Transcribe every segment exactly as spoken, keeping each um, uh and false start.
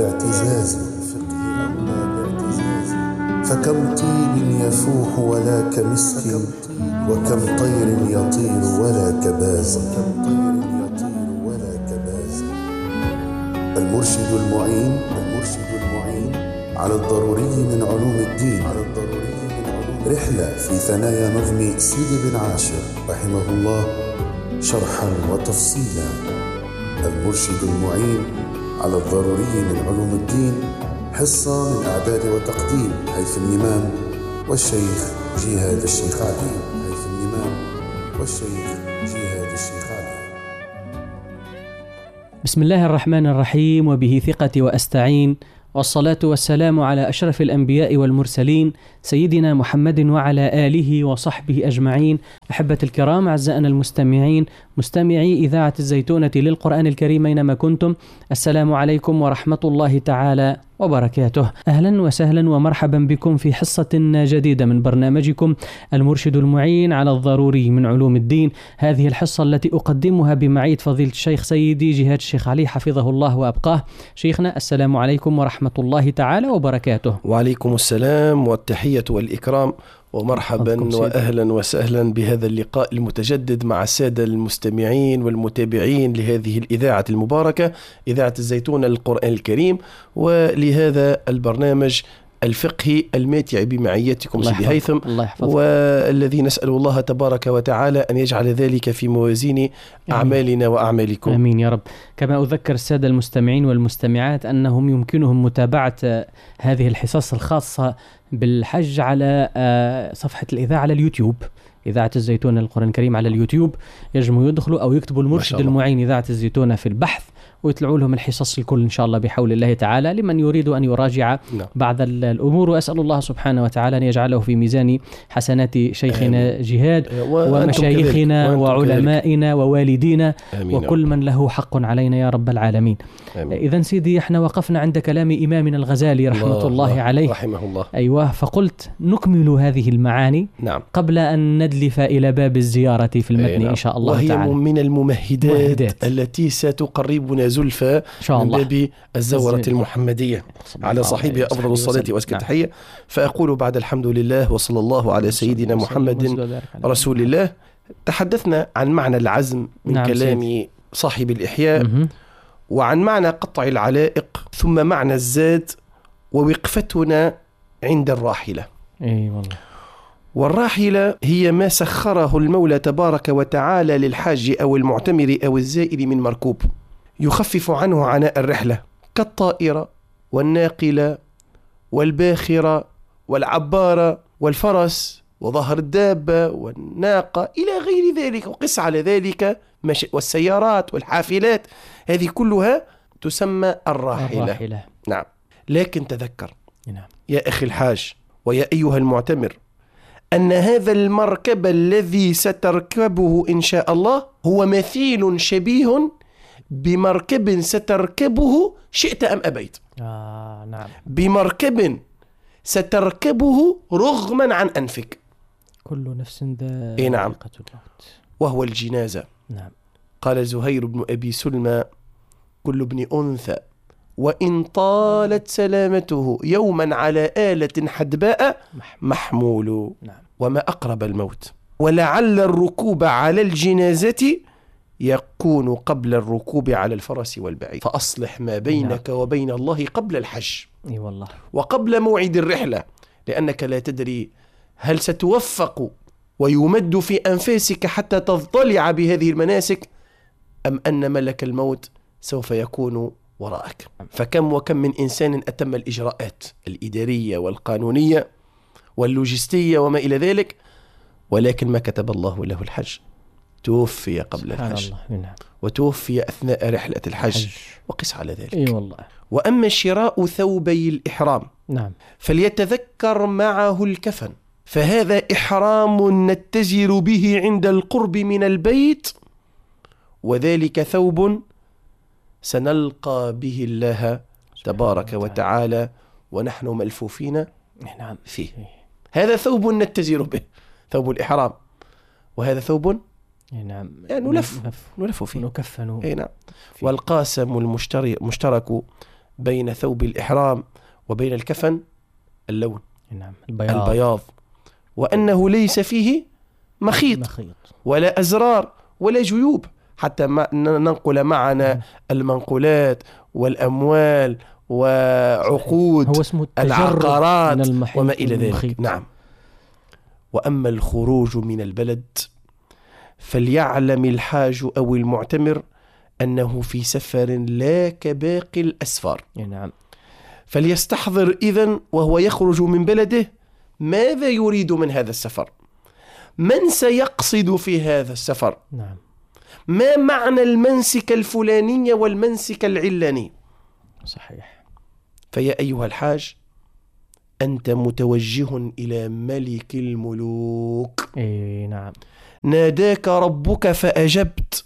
اعتزاز الفقه أولى باعتزاز، فكم طيب يفوح ولا كمسك، وكم طير يطير ولا كباز. المرشد المعين المرشد المعين على الضروري من علوم الدين، على الضروري من علوم رحلة في ثنايا نظم سيدي بن عاشر رحمه الله شرحا وتفصيلا. المرشد المعين على الضروري من علوم الدين، حصة من إعداد وتقديم حيث الإمام والشيخ جهاد الشيخ علي حيث الإمام والشيخ جهاد الشيخ علي. بسم الله الرحمن الرحيم، وبه ثقتي وأستعين، والصلاة والسلام على أشرف الأنبياء والمرسلين سيدنا محمد وعلى آله وصحبه أجمعين. أحبة الكرام، أعزائنا المستمعين، مستمعي إذاعة الزيتونة للقرآن الكريم أينما كنتم، السلام عليكم ورحمة الله تعالى وبركاته. أهلا وسهلا ومرحبا بكم في حصة جديدة من برنامجكم المرشد المعين على الضروري من علوم الدين. هذه الحصة التي أقدمها بمعية فضيلة الشيخ سيدي جهاد الشيخ علي حفظه الله وأبقاه. شيخنا، السلام عليكم ورحمة الله تعالى وبركاته. وعليكم السلام والتحية والإكرام، ومرحبا وأهلا وسهلا بهذا اللقاء المتجدد مع السادة المستمعين والمتابعين لهذه الإذاعة المباركة، إذاعة الزيتونة للقرآن الكريم، ولهذا البرنامج الفقهي الماتع بمعيتكم سيدي هيثم، والذي نسأل الله تبارك وتعالى أن يجعل ذلك في موازين أعمالنا وأعمالكم. آمين يا رب. كما أذكر السادة المستمعين والمستمعات أنهم يمكنهم متابعة هذه الحصص الخاصة بالحج على صفحة الإذاعة على اليوتيوب، إذاعة الزيتونة للقرآن الكريم على اليوتيوب. يجمعوا يدخلوا أو يكتبوا المرشد المعين إذاعة الزيتونة في البحث ويطلعوا لهم الحصص الكل إن شاء الله بحول الله تعالى، لمن يريد أن يراجع نعم. بعض الأمور. وأسأل الله سبحانه وتعالى أن يجعله في ميزان حسنات شيخنا آمين. جهاد ومشايخنا وعلمائنا ووالدينا آمين. وكل من له حق علينا يا رب العالمين. إذن سيدي، احنا وقفنا عند كلام إمامنا الغزالي رحمة الله, الله عليه رحمه الله. أيوة، فقلت نكمل هذه المعاني نعم. قبل أن ندلف إلى باب الزيارة في المتن نعم. إن شاء الله وهي تعالى، وهي من الممهدات مهدات. التي ستقربنا زلفى من باب الزورة المحمدية على صاحبها أفضل الصلاة وأزكى التحية. فأقول بعد الحمد لله وصلى الله على سيدنا محمد رسول الله. تحدثنا عن معنى العزم من نعم كلام سيدي. صاحب الإحياء م- وعن معنى قطع العلائق، ثم معنى الزاد، ووقفتنا عند الراحلة. أي والله. والراحلة هي ما سخره المولى تبارك وتعالى للحاج أو المعتمر أو الزائر من مركوب يخفف عنه عناء الرحلة، كالطائرة والناقلة والباخرة والعبارة والفرس وظهر الدابة والناقة إلى غير ذلك، وقس على ذلك والسيارات والحافلات، هذه كلها تسمى الراحلة. الراحلة. نعم. لكن تذكر نعم. يا أخي الحاج ويا أيها المعتمر أن هذا المركب الذي ستركبه إن شاء الله هو مثيل شبيه بمركب ستركبه شئت أم أبيت. آه نعم. بمركب ستركبه رغما عن أنفك. كل نفس ذائقة نعم. الموت، وهو الجنازة. نعم. قال زهير بن أبي سلمى: كل ابن أنثى وإن طالت سلامته يوما على آلة حدباء محمول. نعم. وما أقرب الموت، ولعل الركوب على الجنازة يكون قبل الركوب على الفرس والبعير، فأصلح ما بينك نعم. وبين الله قبل الحج أي والله. وقبل موعد الرحلة، لأنك لا تدري هل ستوفق ويمد في أنفاسك حتى تضطلع بهذه المناسك، أم أن ملك الموت سوف يكون وراءك. فكم وكم من إنسان أتم الإجراءات الإدارية والقانونية واللوجستية وما إلى ذلك، ولكن ما كتب الله له الحج توفي قبل الحج وتوفي أثناء رحلة الحج حج. وقس على ذلك. أي والله. وأما شراء ثوبي الإحرام نعم. فليتذكر معه الكفن، فهذا إحرام نتزر به عند القرب من البيت، وذلك ثوب سنلقى به الله تبارك وتعالى ونحن ملفوفين نعم فيه. هذا ثوب نتزر به، ثوب الإحرام، وهذا ثوب نعم يعني نلف نلف فيه نكفن. نعم. والقاسم المشترك بين ثوب الإحرام وبين الكفن اللون نعم البياض, البياض. وأنه ليس فيه مخيط, مخيط ولا أزرار ولا جيوب حتى ما ننقل معنا المنقولات والأموال وعقود هو اسمه العقارات من وما إلى ذلك. والمخيط. نعم. وأما الخروج من البلد فليعلم الحاج أو المعتمر أنه في سفر لا كباقي الأسفار. نعم. فليستحضر إذن وهو يخرج من بلده ماذا يريد من هذا السفر، من سيقصد في هذا السفر، نعم. ما معنى المنسك الفلاني والمنسك العلاني. صحيح. فيا أيها الحاج أنت متوجه إلى ملك الملوك. إيه نعم. ناداك ربك فأجبت،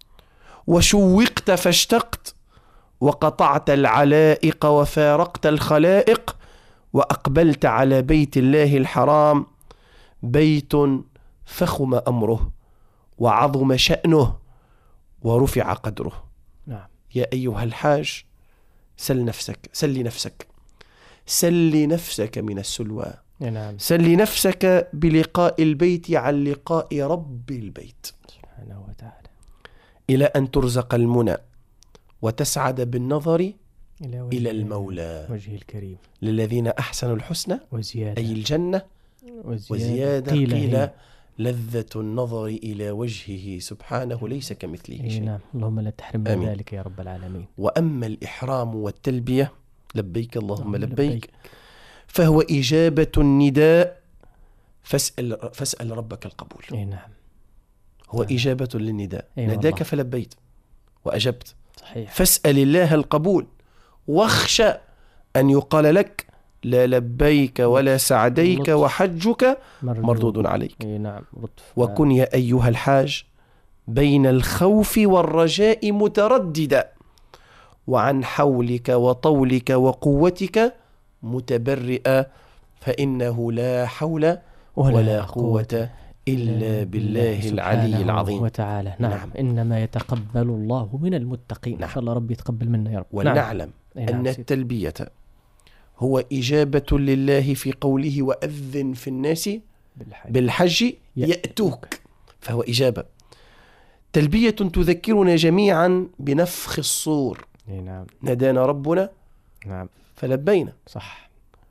وشوقت فاشتقت، وقطعت العلائق وفارقت الخلائق، وأقبلت على بيت الله الحرام، بيت فخم أمره وعظم شأنه ورفع قدره. نعم. يا أيها الحاج سل نفسك سل نفسك سل نفسك من السلوى. نعم. سل نفسك بلقاء البيت عن لقاء رب البيت سبحانه وتعالى، إلى أن ترزق المنى وتسعد بالنظر إلى, إلى المولى وجه الكريم للذين أحسنوا الحسنى وزيادة، أي الجنة وزيادة, وزيادة قيل, قيل لذة النظر إلى وجهه سبحانه ليس كمثله شيء. نعم. اللهم لا تحرمنا آمين. ذلك يا رب العالمين. وأما الإحرام والتلبية لبيك اللهم لبيك, لبيك فهو إجابة النداء، فاسأل, فاسأل ربك القبول. إيه نعم. هو نعم. إجابة للنداء. إيه ناداك والله. فلبيت وأجبت. صحيح. فاسأل الله القبول، واخشى أن يقال لك لا لبيك ولا سعديك لطف. وحجك مردود عليك. إيه نعم. لطف. وكن يا أيها الحاج بين الخوف والرجاء مترددا، وعن حولك وطولك وقوتك متبرئا، فإنه لا حول ولا, ولا قوة إلا بالله العلي العظيم وتعالى. نعم. نعم. إنما يتقبل الله من المتقين. نعم. إن شاء الله ربي يتقبل منا يا رب. ولنعلم نعم. أن التلبية هو إجابة لله في قوله وأذن في الناس بالحج, بالحج يأتوك، فهو إجابة. تلبية تذكرنا جميعا بنفخ الصور. نعم. نادانا ربنا نعم. فلبينا، صح.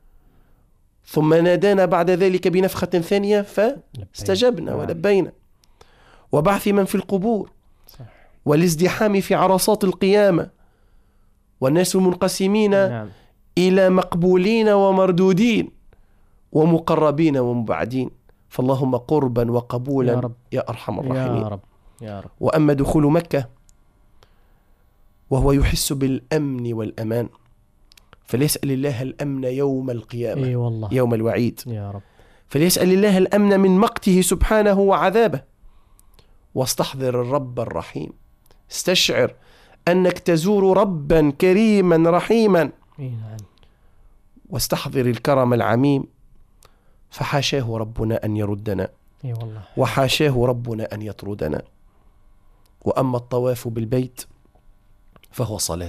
ثم نادانا بعد ذلك بنفخة ثانية فاستجبنا نعم. ولبينا. وبعث من في القبور، صح. والازدحام في عرصات القيامة، والناس منقسمين نعم. إلى مقبولين ومردودين ومقربين ومبعدين، فاللهم قربا وقبولا يا رب يا أرحم الراحمين. يا رب يا رب. وأما دخول مكة وهو يحس بالأمن والأمان، فليسأل الله الأمن يوم القيامة. إيه والله. يوم الوعيد. يا رب. فليسأل الله الأمن من مقته سبحانه وعذابه، واستحضر الرب الرحيم. استشعر أنك تزور ربا كريما رحيما. إيه نعم. واستحضر الكرم العميم، فحاشاه ربنا أن يردنا، إيه والله. وحاشاه ربنا أن يطردنا. وأما الطواف بالبيت فهو صلاة،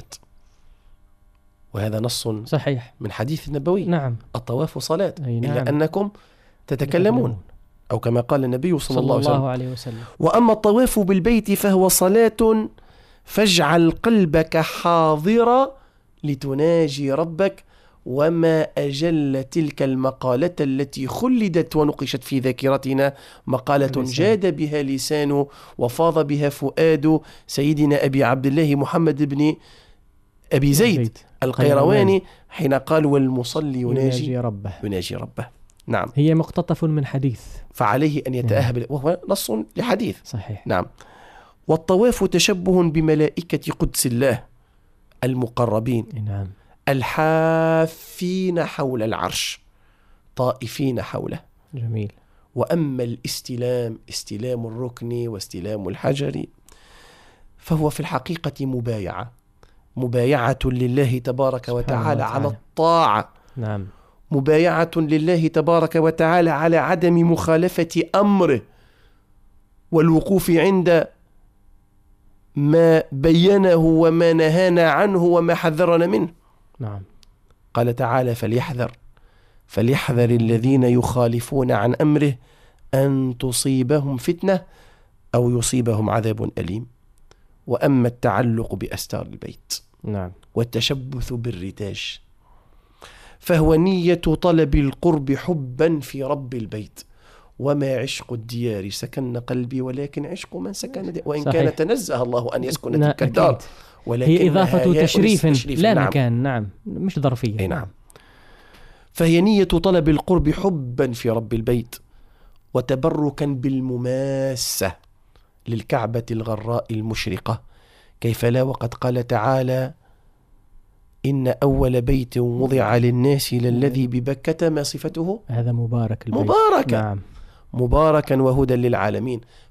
وهذا نص صحيح من حديث النبوي. نعم. الطواف صلاة. أي نعم. إلا أنكم تتكلمون، أو كما قال النبي صلى, صلى الله, الله عليه, وسلم. عليه وسلم. وأما الطواف بالبيت فهو صلاة، فاجعل قلبك حاضرا لتناجي ربك. وما أجل تلك المقالة التي خلدت ونقشت في ذاكرتنا، مقالة جاد بها لسان وفاض بها فؤاد سيدنا أبي عبد الله محمد بن أبي زيد القيرواني، حين قال والمصلي يناجي ربه يناجي ربه. نعم. هي مقتطف من حديث، فعليه أن يتأهب، وهو نص لحديث. صحيح. نعم. والطواف تشبه بملائكة قدس الله المقربين. نعم. الحافين حول العرش، طائفين حوله. جميل. وأما الاستلام، استلام الركن واستلام الحجر، فهو في الحقيقة مبايعة مبايعة لله تبارك وتعالى على الطاعة. نعم. مبايعة لله تبارك وتعالى على عدم مخالفة أمره، والوقوف عند ما بينه وما نهانا عنه وما حذرنا منه. نعم. قال تعالى فليحذر فليحذر الذين يخالفون عن أمره أن تصيبهم فتنة أو يصيبهم عذاب أليم. وأما التعلق بأستار البيت نعم. والتشبث بالرتاج فهو نية طلب القرب حبا في رب البيت. وما عشق الديار سكن قلبي ولكن عشق من سكن دي. وإن صحيح. كان تنزه الله أن يسكن نا- تلك الدار أكيد. ولكن هي إضافة تشريف لا نعم. مكان. نعم مش ظرفية. أي نعم. فهي نية طلب القرب حبا في رب البيت وتبركا بالمماسة للكعبة الغراء المشرقة. كيف لا وقد قال تعالى إن أول بيت وضع للناس للذي ببكة ما صفته هذا مبارك البيت. مباركا نعم. مباركا وهدى للعالمين.